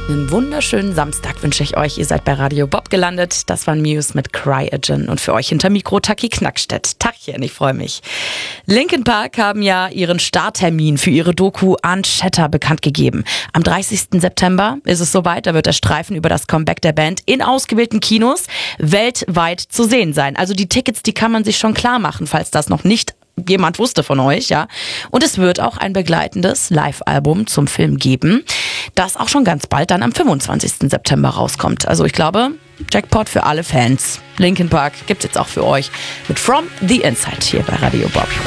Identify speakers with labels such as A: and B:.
A: Einen wunderschönen Samstag wünsche ich euch. Ihr seid bei Radio Bob gelandet. Das war Muse mit Cryogen und für euch hinter Mikro Taki Knackstedt. Tachchen, ich freue mich. Linkin Park haben ja ihren Starttermin für ihre Doku Unshatter bekannt gegeben. Am 30. September ist es soweit. Da wird der Streifen über das Comeback der Band in ausgewählten Kinos weltweit zu sehen sein. Also die Tickets, die kann man sich schon klar machen, falls das noch nicht jemand wusste von euch, ja. Und es wird auch ein begleitendes Live-Album zum Film geben, das auch schon ganz bald dann am 25. September rauskommt. Also ich glaube, Jackpot für alle Fans. Linkin Park gibt's jetzt auch für euch mit From the Inside hier bei Radio Bob.